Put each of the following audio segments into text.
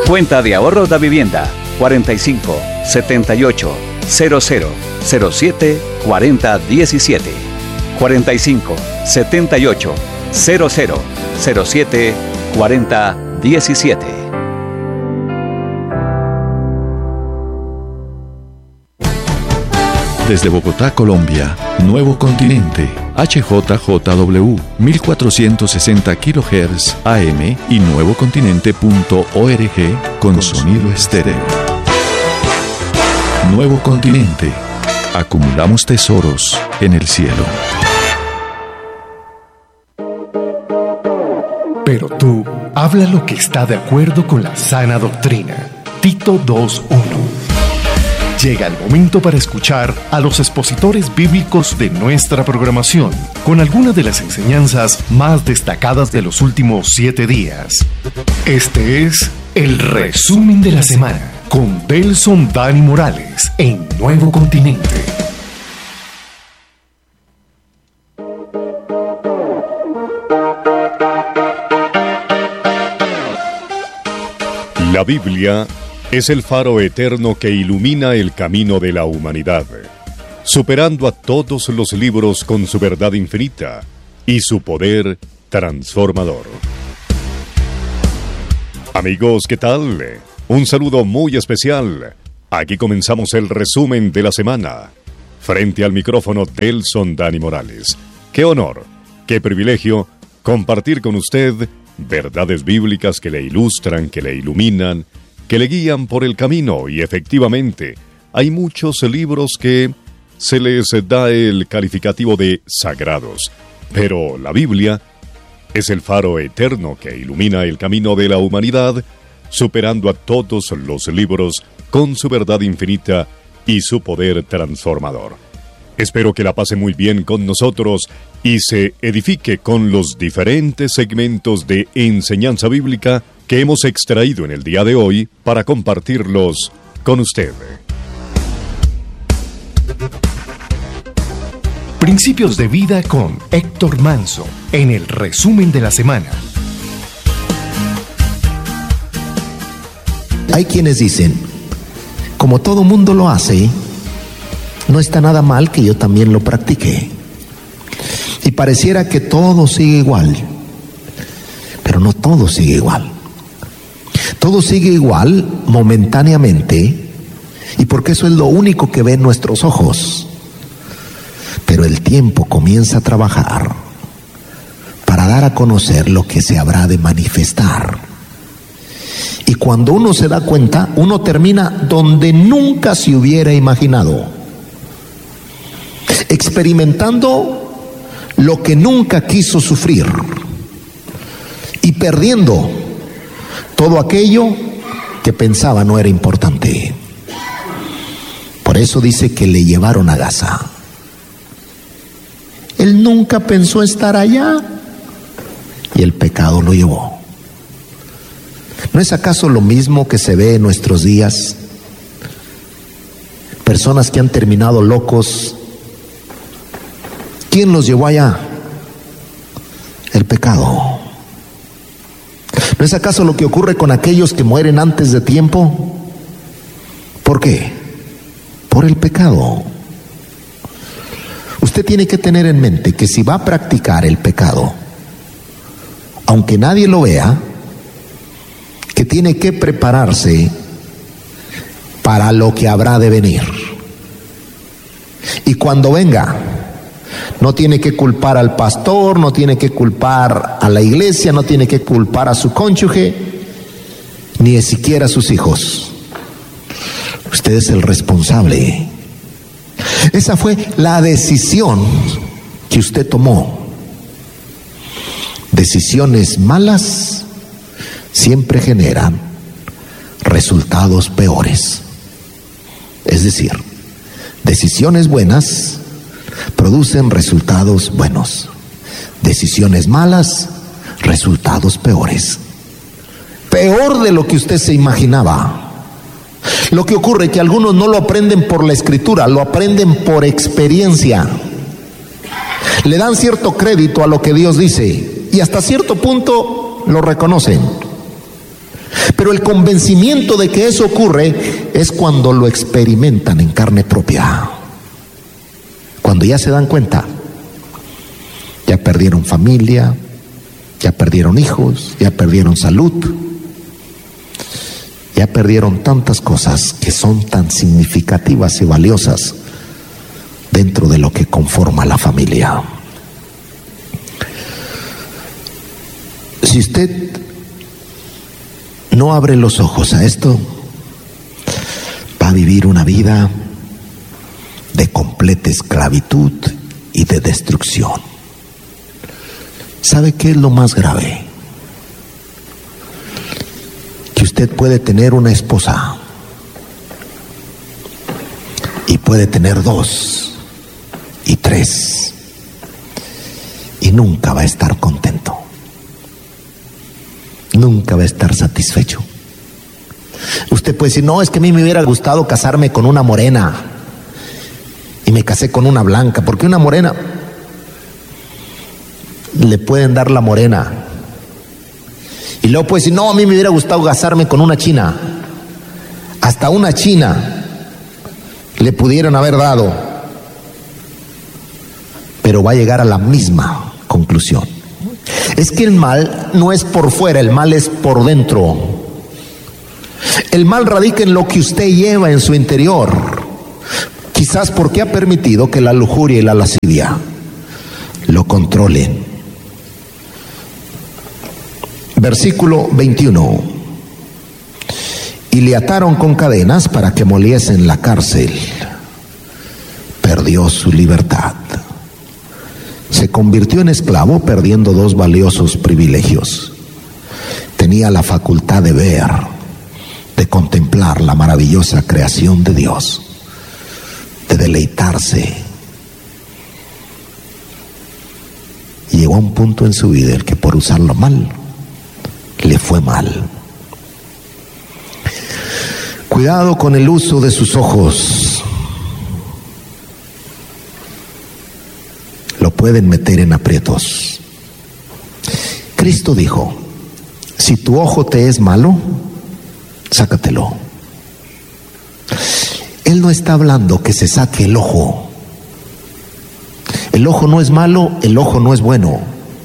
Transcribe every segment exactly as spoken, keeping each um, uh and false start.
Cuenta de ahorro da vivienda cuarenta y cinco, setenta y ocho, cero cero, cero siete, cuarenta, diecisiete. cuarenta y cinco, setenta y ocho, cero cero, cero siete, cuarenta, diecisiete. Desde Bogotá, Colombia, Nuevo Continente, H J J W, mil cuatrocientos sesenta kilohertz A M y nuevocontinente punto org con sonido estéreo. Nuevo Continente, acumulamos tesoros en el cielo. Pero tú, habla lo que está de acuerdo con la sana doctrina. Tito dos uno. Llega el momento para escuchar a los expositores bíblicos de nuestra programación, con algunas de las enseñanzas más destacadas de los últimos siete días. Este es el resumen de la semana, con Delson Dani Morales, en Nuevo Continente. La Biblia es el faro eterno que ilumina el camino de la humanidad, superando a todos los libros con su verdad infinita y su poder transformador. Amigos, ¿qué tal? Un saludo muy especial. Aquí comenzamos el resumen de la semana. Frente al micrófono Delson Dani Morales. Qué honor, qué privilegio compartir con usted verdades bíblicas que le ilustran, que le iluminan, que le guían por el camino. Y efectivamente, hay muchos libros que se les da el calificativo de sagrados, pero la Biblia es el faro eterno que ilumina el camino de la humanidad, superando a todos los libros con su verdad infinita y su poder transformador. Espero que la pase muy bien con nosotros y se edifique con los diferentes segmentos de enseñanza bíblica que hemos extraído en el día de hoy para compartirlos con usted. Principios de vida con Héctor Manso, en el resumen de la semana. Hay quienes dicen, como todo mundo lo hace, no está nada mal que yo también lo practique. Y pareciera que todo sigue igual, pero no todo sigue igual. Todo sigue igual momentáneamente, y porque eso es lo único que ven nuestros ojos. Pero el tiempo comienza a trabajar para dar a conocer lo que se habrá de manifestar. Y cuando uno se da cuenta, uno termina donde nunca se hubiera imaginado, experimentando lo que nunca quiso sufrir y perdiendo todo aquello que pensaba no era importante. Por eso dice que le llevaron a Gaza. Él nunca pensó estar allá y el pecado lo llevó. ¿No es acaso lo mismo que se ve en nuestros días? Personas que han terminado locos. ¿Quién los llevó allá? El pecado. ¿No es acaso lo que ocurre con aquellos que mueren antes de tiempo? ¿Por qué? Por el pecado. Usted tiene que tener en mente que si va a practicar el pecado, aunque nadie lo vea, que tiene que prepararse para lo que habrá de venir. Y cuando venga, no tiene que culpar al pastor, no tiene que culpar a la iglesia, no tiene que culpar a su cónyuge, ni siquiera a sus hijos. Usted es el responsable. Esa fue la decisión que usted tomó. Decisiones malas siempre generan resultados peores. Es decir, decisiones buenas producen resultados buenos. Decisiones malas, resultados peores. Peor de lo que usted se imaginaba. Lo que ocurre es que algunos no lo aprenden por la escritura, lo aprenden por experiencia. Le dan cierto crédito a lo que Dios dice y hasta cierto punto lo reconocen. Pero el convencimiento de que eso ocurre es cuando lo experimentan en carne propia. Cuando ya se dan cuenta, ya perdieron familia, ya perdieron hijos, ya perdieron salud, ya perdieron tantas cosas que son tan significativas y valiosas dentro de lo que conforma la familia. Si usted no abre los ojos a esto, va a vivir una vida de completa esclavitud y de destrucción. ¿Sabe qué es lo más grave? Que usted puede tener una esposa y puede tener dos y tres y nunca va a estar contento, nunca va a estar satisfecho. Usted puede decir, no, es que a mí me hubiera gustado casarme con una morena y me casé con una blanca, porque una morena le pueden dar la morena. Y luego puede decir, no, a mí me hubiera gustado casarme con una china. Hasta una china le pudieron haber dado, pero va a llegar a la misma conclusión. Es que el mal no es por fuera, el mal es por dentro. El mal radica en lo que usted lleva en su interior. Quizás porque ha permitido que la lujuria y la lascivia lo controlen. Versículo veintiuno. Y le ataron con cadenas para que moliese en la cárcel. Perdió su libertad. Se convirtió en esclavo, perdiendo dos valiosos privilegios. Tenía la facultad de ver, de contemplar la maravillosa creación de Dios, de deleitarse. Y llegó a un punto en su vida el que por usarlo mal, le fue mal. Cuidado con el uso de sus ojos. Lo pueden meter en aprietos. Cristo dijo, si tu ojo te es malo, sácatelo. Él no está hablando que se saque el ojo. El ojo no es malo, el ojo no es bueno.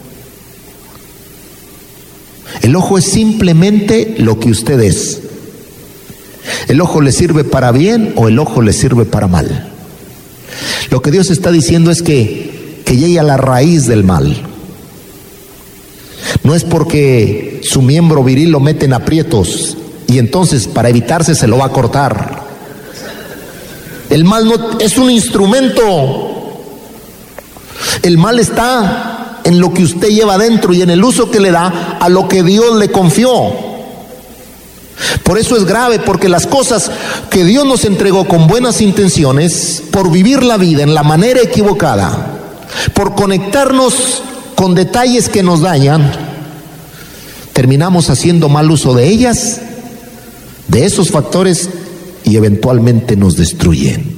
El ojo es simplemente lo que usted es. El ojo le sirve para bien o el ojo le sirve para mal. Lo que Dios está diciendo es que, que llegue a la raíz del mal. No es porque su miembro viril lo mete en aprietos y entonces para evitarse se lo va a cortar. El mal no es un instrumento. El mal está en lo que usted lleva adentro y en el uso que le da a lo que Dios le confió. Por eso es grave, porque las cosas que Dios nos entregó con buenas intenciones, por vivir la vida en la manera equivocada, por conectarnos con detalles que nos dañan, terminamos haciendo mal uso de ellas, de esos factores, y eventualmente nos destruyen.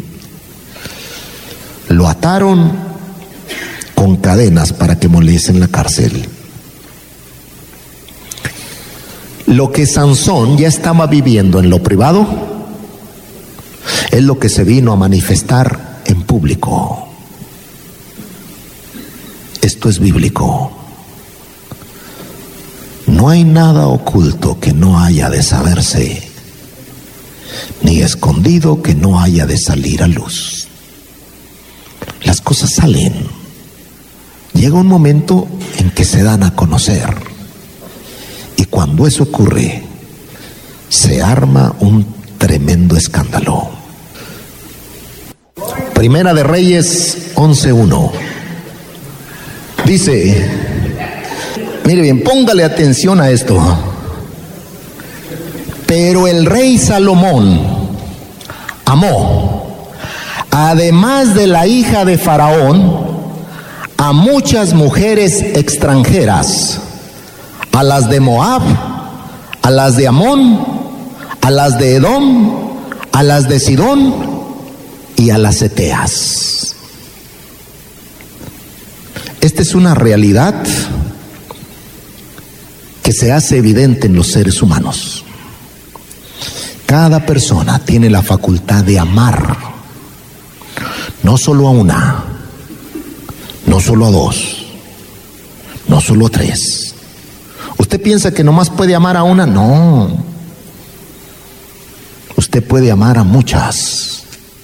Lo ataron con cadenas para que moliese en la cárcel. Lo que Sansón ya estaba viviendo en lo privado es lo que se vino a manifestar en público. Esto es bíblico. No hay nada oculto que no haya de saberse, ni escondido que no haya de salir a luz. Las cosas salen. Llega un momento en que se dan a conocer. Y cuando eso ocurre, se arma un tremendo escándalo. Primera de Reyes once uno. Dice, mire bien, póngale atención a esto. Pero el rey Salomón amó, además de la hija de Faraón, a muchas mujeres extranjeras, a las de Moab, a las de Amón, a las de Edom, a las de Sidón y a las heteas. Esta es una realidad que se hace evidente en los seres humanos. Cada persona tiene la facultad de amar, no solo a una, no solo a dos, no solo a tres. ¿Usted piensa que nomás puede amar a una? No. Usted puede amar a muchas.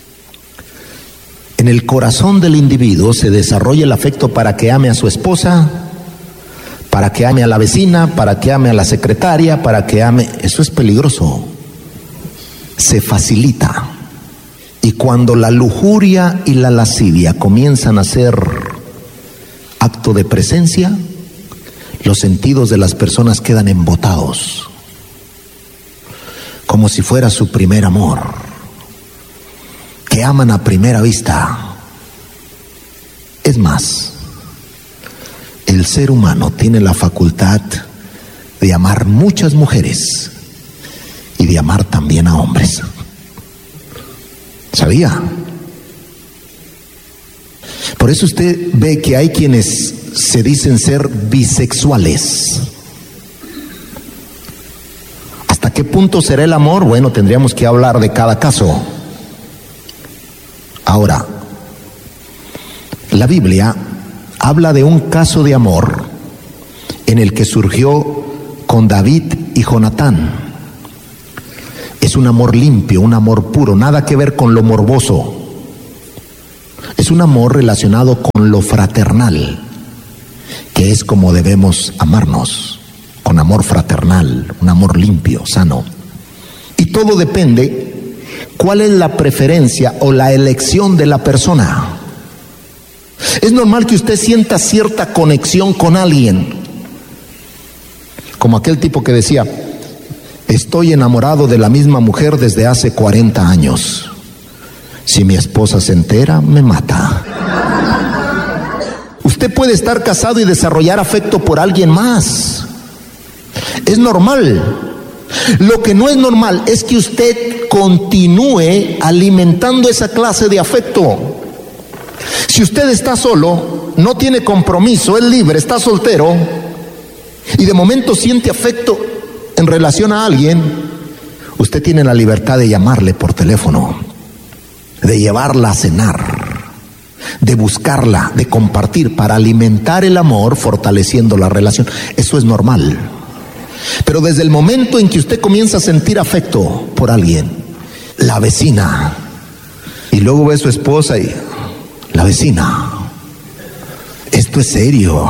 En el corazón del individuo se desarrolla el afecto para que ame a su esposa, para que ame a la vecina, para que ame a la secretaria, para que ame... Eso es peligroso. Se facilita. Y cuando la lujuria y la lascivia comienzan a ser acto de presencia, los sentidos de las personas quedan embotados, como si fuera su primer amor, que aman a primera vista. Es más, el ser humano tiene la facultad de amar muchas mujeres y de amar también a hombres. ¿Sabía? Por eso usted ve que hay quienes se dicen ser bisexuales. ¿Hasta qué punto será el amor? Bueno, tendríamos que hablar de cada caso. Ahora, la Biblia habla de un caso de amor en el que surgió con David y Jonatán. Es un amor limpio, un amor puro, nada que ver con lo morboso. Es un amor relacionado con lo fraternal, que es como debemos amarnos, con amor fraternal, un amor limpio, sano. Y todo depende cuál es la preferencia o la elección de la persona. Es normal que usted sienta cierta conexión con alguien, como aquel tipo que decía: estoy enamorado de la misma mujer desde hace cuarenta años. Si mi esposa se entera, me mata. Usted puede estar casado y desarrollar afecto por alguien más. Es normal. Lo que no es normal es que usted continúe alimentando esa clase de afecto. Si usted está solo, no tiene compromiso, es libre, está soltero, y de momento siente afecto en relación a alguien, usted tiene la libertad de llamarle por teléfono, de llevarla a cenar, de buscarla, de compartir para alimentar el amor, fortaleciendo la relación. Eso es normal. Pero desde el momento en que usted comienza a sentir afecto por alguien, la vecina, y luego ve a su esposa y la vecina, esto es serio.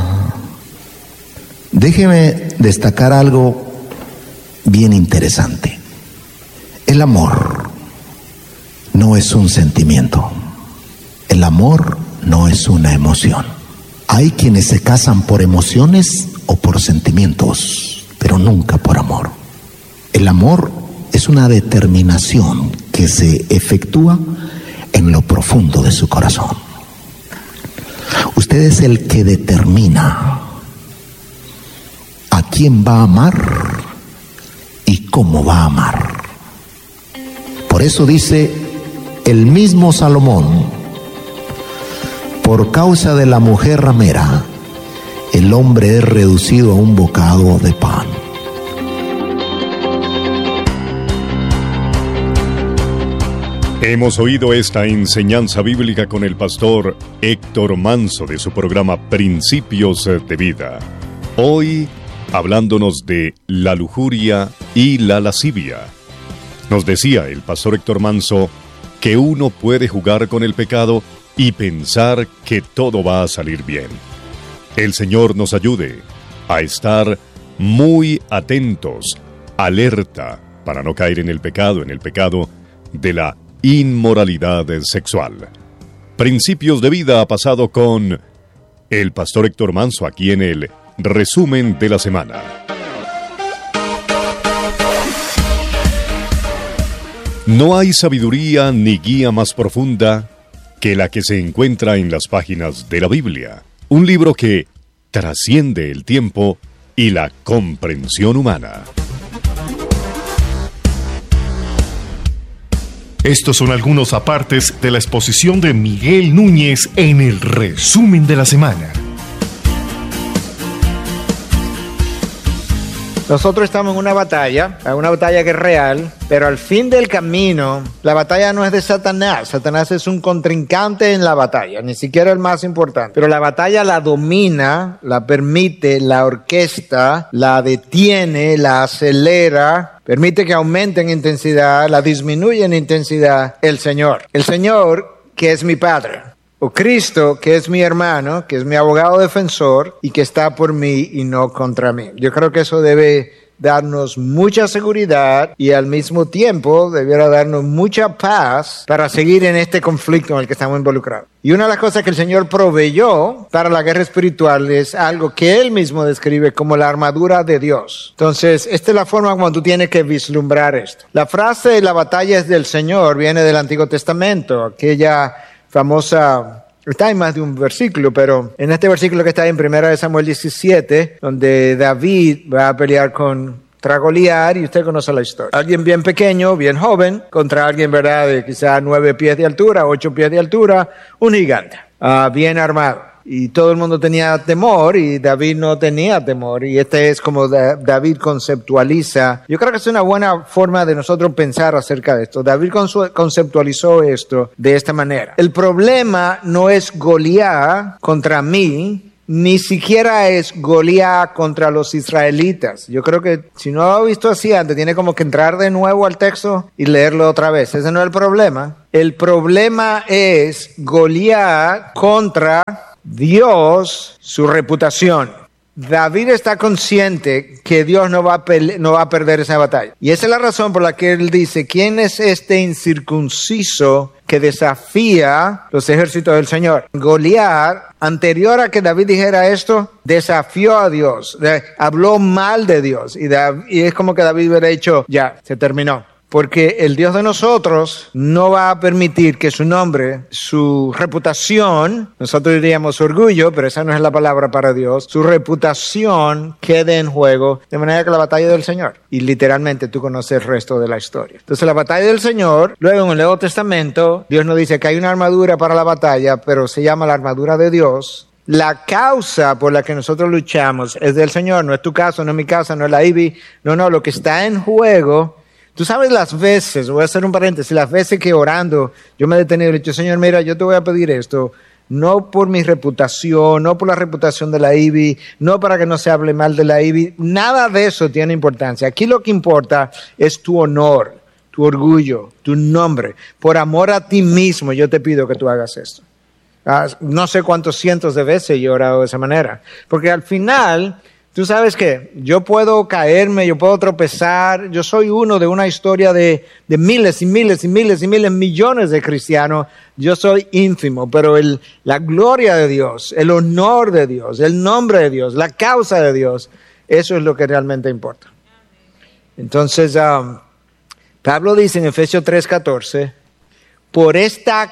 Déjeme destacar algo bien interesante. El amor no es un sentimiento. El amor no es una emoción. Hay quienes se casan por emociones o por sentimientos, pero nunca por amor. El amor es una determinación que se efectúa en lo profundo de su corazón. Usted es el que determina a quién va a amar y cómo va a amar. Por eso dice el mismo Salomón: por causa de la mujer ramera, el hombre es reducido a un bocado de pan. Hemos oído esta enseñanza bíblica con el pastor Héctor Manso de su programa Principios de Vida. Hoy, hablándonos de la lujuria y la lascivia. Nos decía el pastor Héctor Manso que uno puede jugar con el pecado y pensar que todo va a salir bien. El Señor nos ayude a estar muy atentos, alerta, para no caer en el pecado, en el pecado de la inmoralidad sexual. Principios de Vida ha pasado con el pastor Héctor Manso aquí en el resumen de la semana. No hay sabiduría ni guía más profunda que la que se encuentra en las páginas de la Biblia, un libro que trasciende el tiempo y la comprensión humana. Estos son algunos apartes de la exposición de Miguel Núñez en el resumen de la semana. Nosotros estamos en una batalla, una batalla que es real, pero al fin del camino, la batalla no es de Satanás. Satanás es un contrincante en la batalla, ni siquiera el más importante. Pero la batalla la domina, la permite, la orquesta, la detiene, la acelera, permite que aumente en intensidad, la disminuye en intensidad el Señor. El Señor, que es mi Padre. O Cristo, que es mi hermano, que es mi abogado defensor y que está por mí y no contra mí. Yo creo que eso debe darnos mucha seguridad y al mismo tiempo debiera darnos mucha paz para seguir en este conflicto en el que estamos involucrados. Y una de las cosas que el Señor proveyó para la guerra espiritual es algo que Él mismo describe como la armadura de Dios. Entonces, esta es la forma como tú tienes que vislumbrar esto. La frase "la batalla es del Señor" viene del Antiguo Testamento, aquella famosa, está en más de un versículo, pero en este versículo que está en primera de Samuel diecisiete, donde David va a pelear contra Goliat, y usted conoce la historia. Alguien bien pequeño, bien joven, contra alguien, ¿verdad?, de quizá nueve pies de altura, ocho pies de altura, un gigante, uh, bien armado. Y todo el mundo tenía temor y David no tenía temor. Y este es como da- David conceptualiza. Yo creo que es una buena forma de nosotros pensar acerca de esto. David consu- conceptualizó esto de esta manera. El problema no es Goliat contra mí, ni siquiera es Goliat contra los israelitas. Yo creo que si no lo ha visto así antes, tiene como que entrar de nuevo al texto y leerlo otra vez. Ese no es el problema. El problema es Goliat contra Dios, su reputación. David está consciente que Dios no va a pele- no va a perder esa batalla. Y esa es la razón por la que él dice: ¿quién es este incircunciso que desafía los ejércitos del Señor? Goliat, anterior a que David dijera esto, desafió a Dios, eh, habló mal de Dios. Y, David, y es como que David hubiera dicho: ya, se terminó. Porque el Dios de nosotros no va a permitir que su nombre, su reputación, nosotros diríamos orgullo, pero esa no es la palabra para Dios, su reputación quede en juego, de manera que la batalla del Señor. Y literalmente tú conoces el resto de la historia. Entonces la batalla del Señor, luego en el Nuevo Testamento, Dios nos dice que hay una armadura para la batalla, pero se llama la armadura de Dios. La causa por la que nosotros luchamos es del Señor, no es tu caso, no es mi casa, no es la I B I, no, no, lo que está en juego. Tú sabes las veces, voy a hacer un paréntesis, las veces que orando yo me he detenido y he dicho: Señor, mira, yo te voy a pedir esto, no por mi reputación, no por la reputación de la I B I, no para que no se hable mal de la I B I, nada de eso tiene importancia. Aquí lo que importa es tu honor, tu orgullo, tu nombre. Por amor a ti mismo yo te pido que tú hagas esto. Ah, no sé cuántos cientos de veces yo he orado de esa manera, porque al final... Tú sabes que yo puedo caerme, yo puedo tropezar, yo soy uno de una historia de, de miles y miles y miles y miles, millones de cristianos. Yo soy ínfimo, pero el, la gloria de Dios, el honor de Dios, el nombre de Dios, la causa de Dios, eso es lo que realmente importa. Entonces, um, Pablo dice en Efesios tres catorce, por esta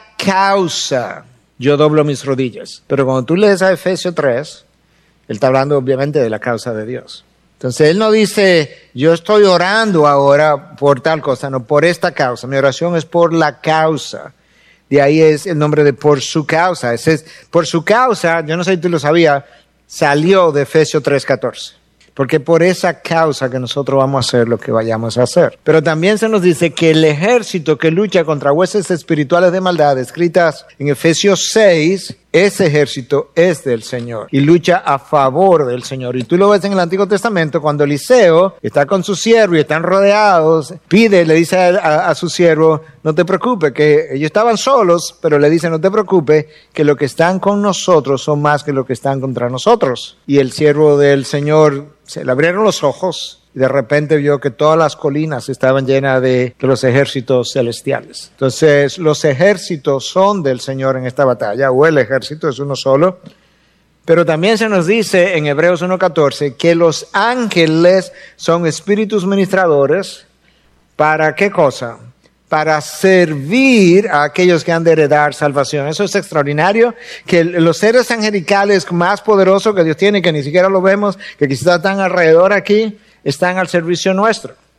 causa yo doblo mis rodillas. Pero cuando tú lees a Efesios tres, él está hablando obviamente de la causa de Dios. Entonces él no dice: yo estoy orando ahora por tal cosa, no, por esta causa. Mi oración es por la causa. De ahí es el nombre de por su causa. Ese es, por su causa, yo no sé si tú lo sabías, salió de Efesios tres catorce. Porque por esa causa que nosotros vamos a hacer lo que vayamos a hacer. Pero también se nos dice que el ejército que lucha contra huestes espirituales de maldad, escritas en Efesios seis, ese ejército es del Señor y lucha a favor del Señor. Y tú lo ves en el Antiguo Testamento cuando Eliseo está con su siervo y están rodeados, pide, le dice a, a, a su siervo: no te preocupes, que ellos estaban solos, pero le dice: no te preocupes, que los que están con nosotros son más que los que están contra nosotros. Y el siervo del Señor, se le abrieron los ojos y de repente vio que todas las colinas estaban llenas de, de los ejércitos celestiales. Entonces, los ejércitos son del Señor en esta batalla, o el ejército es uno solo. Pero también se nos dice en Hebreos uno catorce que los ángeles son espíritus ministradores. ¿Para qué cosa? Para servir a aquellos que han de heredar salvación. Eso es extraordinario, que los seres angelicales más poderosos que Dios tiene, que ni siquiera lo vemos, que quizás están alrededor aquí, están al servicio nuestro.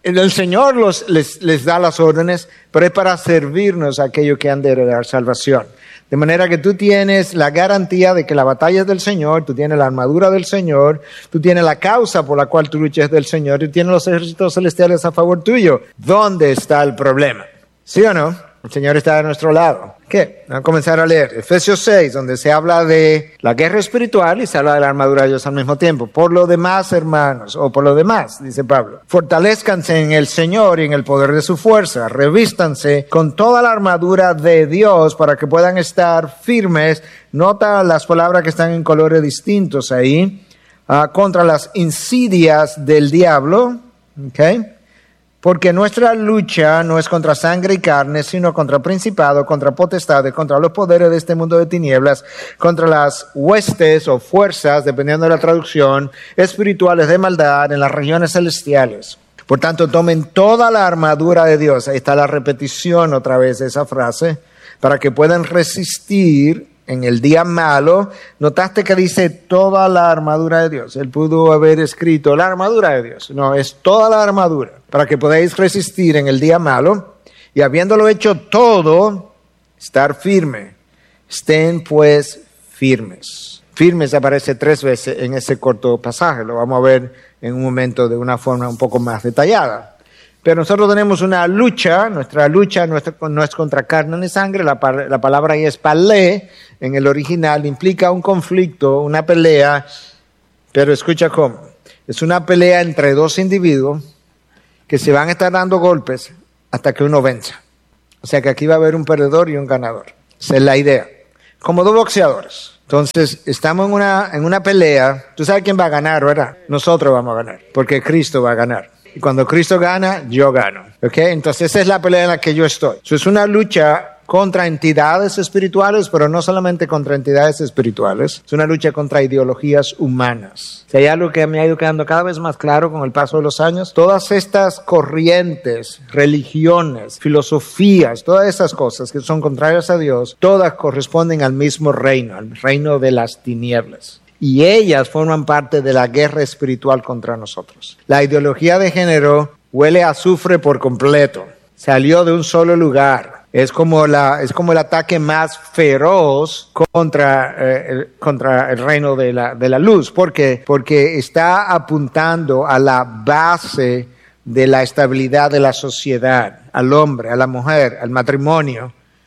El Señor los, les, les da las órdenes, pero es para servirnos a aquellos que han de heredar salvación. De manera que tú tienes la garantía de que la batalla es del Señor, tú tienes la armadura del Señor, tú tienes la causa por la cual tú luchas del Señor y tienes los ejércitos celestiales a favor tuyo. ¿Dónde está el problema? ¿Sí o no? El Señor está de nuestro lado. ¿Qué? Vamos a comenzar a leer Efesios seis, donde se habla de la guerra espiritual y se habla de la armadura de Dios al mismo tiempo. Por lo demás, hermanos, o por lo demás, dice Pablo, fortalezcanse en el Señor y en el poder de su fuerza. Revístanse con toda la armadura de Dios para que puedan estar firmes. Nota las palabras que están en colores distintos ahí. Uh, contra las insidias del diablo. ¿Ok? Porque nuestra lucha no es contra sangre y carne, sino contra principados, contra potestades, contra los poderes de este mundo de tinieblas, contra las huestes o fuerzas, dependiendo de la traducción, espirituales de maldad en las regiones celestiales. Por tanto, tomen toda la armadura de Dios. Ahí está la repetición otra vez de esa frase, para que puedan resistir en el día malo. Notaste que dice toda la armadura de Dios. Él pudo haber escrito la armadura de Dios. No, es toda la armadura, para que podáis resistir en el día malo, y habiéndolo hecho todo, estar firme. Estén pues firmes. Firmes aparece tres veces en ese corto pasaje. Lo vamos a ver en un momento de una forma un poco más detallada. Pero nosotros tenemos una lucha, nuestra lucha no es, no es contra carne ni sangre, la, la palabra ahí es palé, en el original, implica un conflicto, una pelea, pero escucha cómo, es una pelea entre dos individuos que se van a estar dando golpes hasta que uno venza. O sea que aquí va a haber un perdedor y un ganador, esa es la idea, como dos boxeadores. Entonces, estamos en una, en una pelea, tú sabes quién va a ganar, ¿verdad? Nosotros vamos a ganar, porque Cristo va a ganar. Y cuando Cristo gana, yo gano. ¿Ok? Entonces esa es la pelea en la que yo estoy. Eso es una lucha contra entidades espirituales, pero no solamente contra entidades espirituales. Es una lucha contra ideologías humanas. Si hay algo que me ha ido quedando cada vez más claro con el paso de los años, todas estas corrientes, religiones, filosofías, todas esas cosas que son contrarias a Dios, todas corresponden al mismo reino, al reino de las tinieblas. Y ellas forman parte de la guerra espiritual contra nosotros. La ideología de género huele a azufre por completo. Salió de un solo lugar. Es como, la, es como el ataque más feroz contra, eh, el, contra el reino de la, de la luz. ¿Por qué? Porque está apuntando a la base de la estabilidad de la sociedad, al hombre, a la mujer, al matrimonio.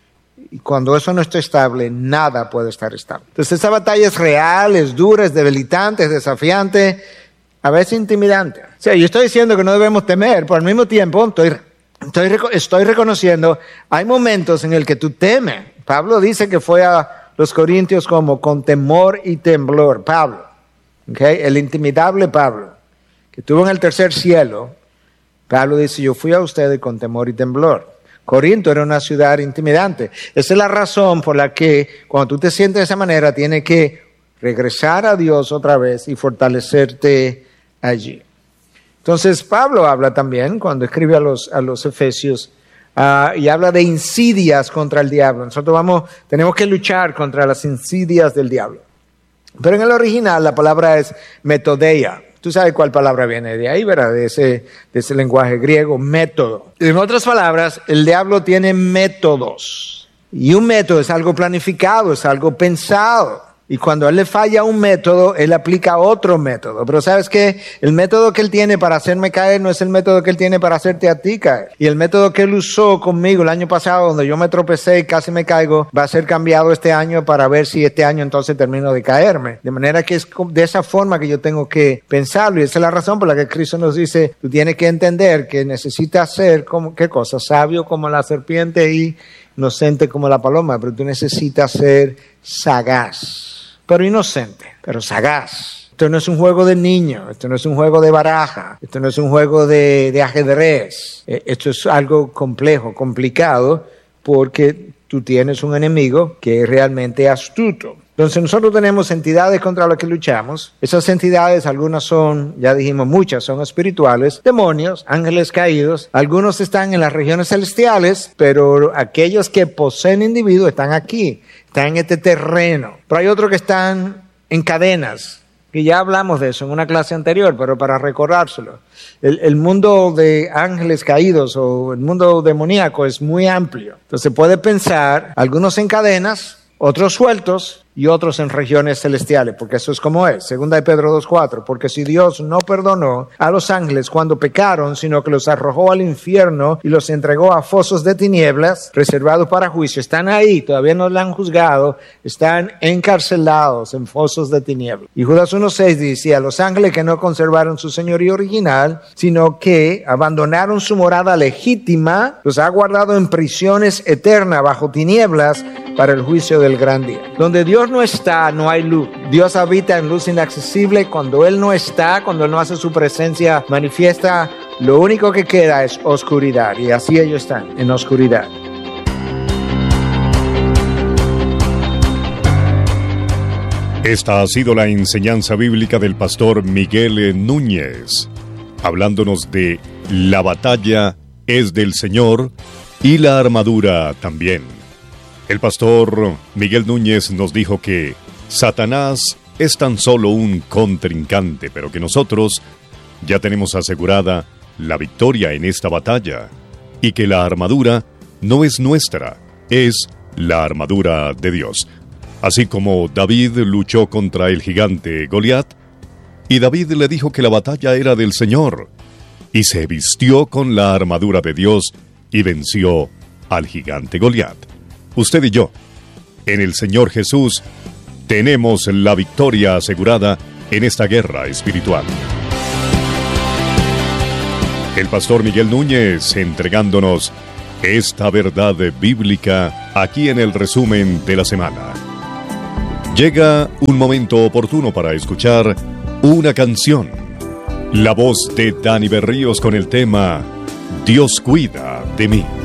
Y cuando eso no está estable, nada puede estar estable. Entonces esa batalla es real, es dura, es debilitante, es desafiante, a veces intimidante. O sea, yo estoy diciendo que no debemos temer, pero al mismo tiempo estoy, estoy, estoy reconociendo, hay momentos en el que tú temes. Pablo dice que fue a los Corintios como con temor y temblor. Pablo, ¿okay? El intimidable Pablo, que estuvo en el tercer cielo. Pablo dice, yo fui a ustedes con temor y temblor. Corinto era una ciudad intimidante. Esa es la razón por la que cuando tú te sientes de esa manera, tienes que regresar a Dios otra vez y fortalecerte allí. Entonces Pablo habla también, cuando escribe a los, a los Efesios, uh, y habla de insidias contra el diablo. Nosotros vamos, tenemos que luchar contra las insidias del diablo. Pero en el original la palabra es metodeia. Tú sabes cuál palabra viene de ahí, ¿verdad? De ese, de ese lenguaje griego, método. En otras palabras, el diablo tiene métodos. Y un método es algo planificado, es algo pensado. Y cuando a él le falla un método, él aplica otro método. Pero ¿sabes qué? El método que él tiene para hacerme caer no es el método que él tiene para hacerte a ti caer. Y el método que él usó conmigo el año pasado, donde yo me tropecé y casi me caigo, va a ser cambiado este año para ver si este año entonces termino de caerme. De manera que es de esa forma que yo tengo que pensarlo. Y esa es la razón por la que Cristo nos dice, tú tienes que entender que necesitas ser, como, ¿qué cosa? Sabio como la serpiente y inocente como la paloma. Pero tú necesitas ser sagaz. Pero inocente, pero sagaz. Esto no es un juego de niño, esto no es un juego de baraja, esto no es un juego de, de ajedrez. Esto es algo complejo, complicado, porque tú tienes un enemigo que es realmente astuto. Entonces nosotros tenemos entidades contra las que luchamos. Esas entidades, algunas son, ya dijimos, muchas son espirituales, demonios, ángeles caídos. Algunos están en las regiones celestiales, pero aquellos que poseen individuos están aquí, están en este terreno. Pero hay otros que están en cadenas, que ya hablamos de eso en una clase anterior, pero para recordárselo. El, el mundo de ángeles caídos o el mundo demoníaco es muy amplio. Entonces puede pensar, algunos en cadenas, otros sueltos y otros en regiones celestiales, porque eso es como es. Segunda de Pedro dos cuatro, porque si Dios no perdonó a los ángeles cuando pecaron, sino que los arrojó al infierno y los entregó a fosos de tinieblas, reservados para juicio, están ahí, todavía no los han juzgado, están encarcelados en fosos de tinieblas. Y Judas uno seis dice, a los ángeles que no conservaron su señorío original, sino que abandonaron su morada legítima, los ha guardado en prisiones eternas bajo tinieblas para el juicio del gran día. Donde Dios no está, no hay luz. Dios habita en luz inaccesible. Cuando Él no está, cuando Él no hace su presencia manifiesta, lo único que queda es oscuridad. Y así ellos están, en oscuridad. Esta ha sido la enseñanza bíblica del pastor Miguel Núñez, hablándonos de la batalla es del Señor y la armadura también. El pastor Miguel Núñez nos dijo que Satanás es tan solo un contrincante, pero que nosotros ya tenemos asegurada la victoria en esta batalla y que la armadura no es nuestra, es la armadura de Dios. Así como David luchó contra el gigante Goliat, y David le dijo que la batalla era del Señor, y se vistió con la armadura de Dios y venció al gigante Goliat. Usted y yo, en el Señor Jesús, tenemos la victoria asegurada en esta guerra espiritual. El pastor Miguel Núñez entregándonos esta verdad bíblica aquí en el resumen de la semana. Llega un momento oportuno para escuchar una canción. La voz de Dani Berríos con el tema Dios cuida de mí.